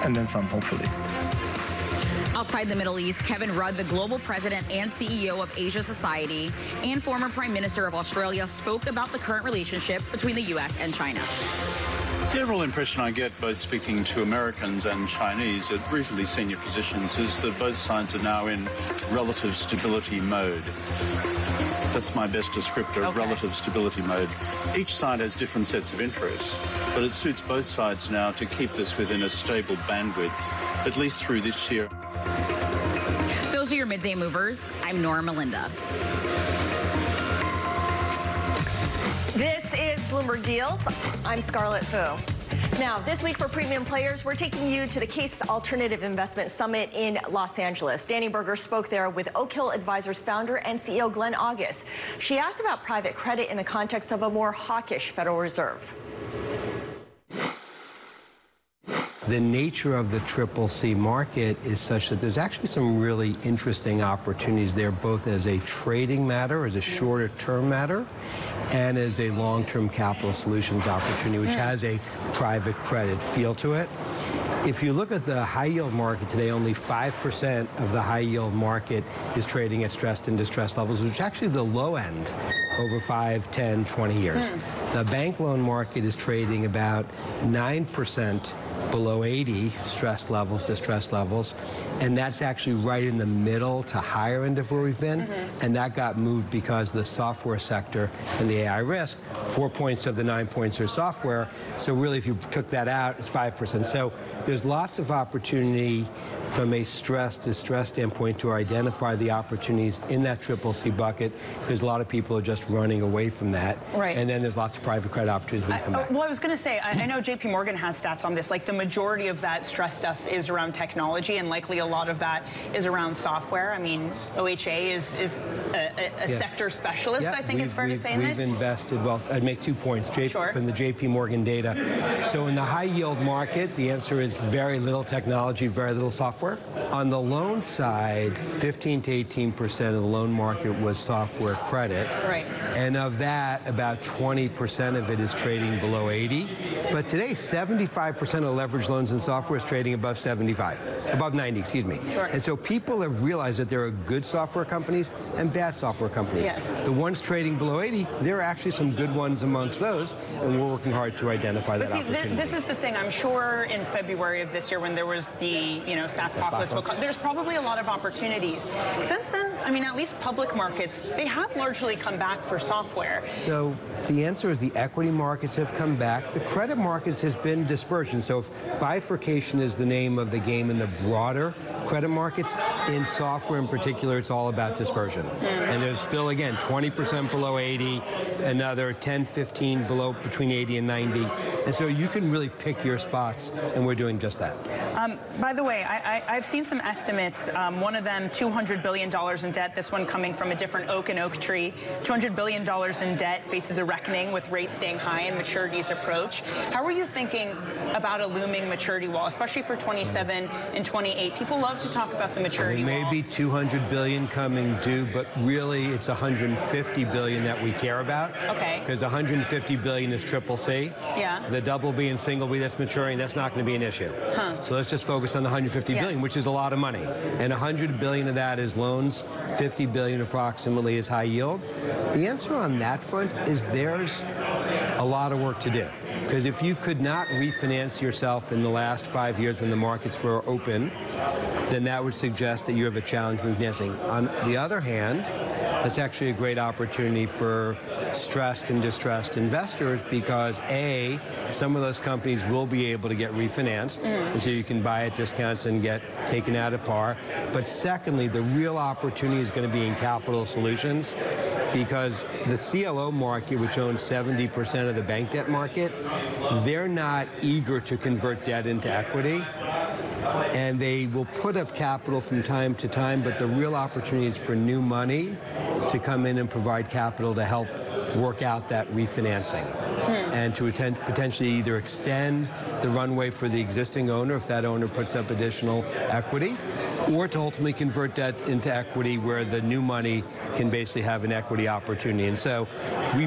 and then some, hopefully. Outside the Middle East, Kevin Rudd, the global president and CEO of Asia Society and former Prime Minister of Australia, spoke about the current relationship between the U.S. and China. The overall impression I get, both speaking to Americans and Chinese at reasonably senior positions, is that both sides are now in relative stability mode. That's my best descriptor, okay. Relative stability mode. Each side has different sets of interests, but it suits both sides now to keep this within a stable bandwidth, at least through this year. Those are your midday movers. I'm Nora Melinda. This is Bloomberg Deals. I'm Scarlett Fu. Now, this week for premium players, we're taking you to the Case Alternative Investment Summit in Los Angeles. Danny Berger spoke there with Oak Hill Advisors founder and CEO Glenn August. She asked about private credit in the context of a more hawkish Federal Reserve. The nature of the CCC market is such that there's actually some really interesting opportunities there, both as a trading matter, as a shorter-term matter, and as a long-term capital solutions opportunity, which has a private credit feel to it. If you look at the high-yield market today, only 5% of the high-yield market is trading at stressed and distressed levels, which is actually the low end over 5, 10, 20 years. The bank loan market is trading about 9% below 80 stress levels, distress levels, and that's actually right in the middle to higher end of where we've been, and that got moved because the software sector and the AI risk, 4 points of the 9 points are software, so really if you took that out, it's 5%. So there's lots of opportunity from a stress-distress standpoint to identify the opportunities in that CCC bucket, because a lot of people are just running away from that. Right. And then there's lots of private credit opportunities that come back. Well, I was going to say, I know JP Morgan has stats on this. Like, the majority of that stress stuff is around technology, and likely a lot of that is around software. I mean, OHA is a sector specialist, I think it's fair to say in this. We've invested, well, I'd make 2 points from the JP Morgan data. So in the high yield market, the answer is very little technology, very little software. On the loan side, 15 to 18% of the loan market was software credit. Right. And of that, about 20% of it is trading below 80. But today, 75% of leverage loans in software is trading above 90, excuse me. Sure. And so people have realized that there are good software companies and bad software companies. Yes. The ones trading below 80, there are actually some good ones amongst those, and we're working hard to identify that opportunity. This is the thing. I'm sure in February of this year, when there was the SaaSpocalypse, there's probably a lot of opportunities. Since then, I mean, at least public markets, they have largely come back for software. So the answer is the equity markets have come back. The credit markets has been dispersion. So if bifurcation is the name of the game in the broader credit markets, in software in particular, it's all about dispersion. And there's still, again, 20% below 80, another 10, 15 below between 80 and 90. And so you can really pick your spots, and we're doing just that. By the way, I've seen some estimates. One of them, $200 billion in debt. This one coming from a different oak and oak tree. $200 billion in debt faces a reckoning with rates staying high and maturities approach. How are you thinking about a looming maturity wall, especially for 27 and 28? People love to talk about the maturity wall. Maybe $200 billion coming due, but really it's $150 billion that we care about. Okay. Because $150 billion is CCC. Yeah. The double B and single B that's maturing, that's not going to be an issue. So let's just focus on the $150 billion, which is a lot of money. And $100 billion of that is loans, $50 billion approximately is high yield. The answer on that front is there's a lot of work to do. Because if you could not refinance yourself in the last 5 years when the markets were open, then that would suggest that you have a challenge refinancing. On the other hand, that's actually a great opportunity for stressed and distressed investors because, A, some of those companies will be able to get refinanced, and so you can buy at discounts and get taken out of par. But secondly, the real opportunity is going to be in capital solutions because the CLO market, which owns 70% of the bank debt market, they're not eager to convert debt into equity. And they will put up capital from time to time, but the real opportunity is for new money to come in and provide capital to help work out that refinancing and to potentially either extend the runway for the existing owner if that owner puts up additional equity, or to ultimately convert that into equity where the new money can basically have an equity opportunity. And so we